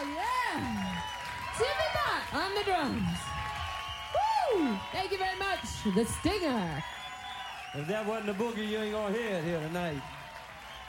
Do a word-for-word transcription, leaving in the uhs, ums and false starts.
yeah. Timmy Bott on the drums. Woo! Thank you very much, The Stinger. If that wasn't the boogie, you ain't gonna hear it here tonight.